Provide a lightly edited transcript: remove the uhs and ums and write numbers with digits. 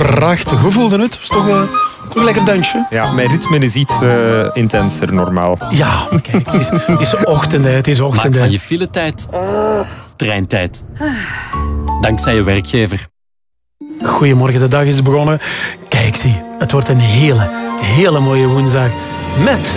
Prachtig. Hoe voelde het? Was toch een lekker dansje? Ja, mijn ritme is iets intenser normaal. Ja, kijk, het is ochtend, hè. Het is ochtend. Maak van je filetijd treintijd. Dankzij je werkgever. Goedemorgen, de dag is begonnen. Kijk, zie, het wordt een hele mooie woensdag. Met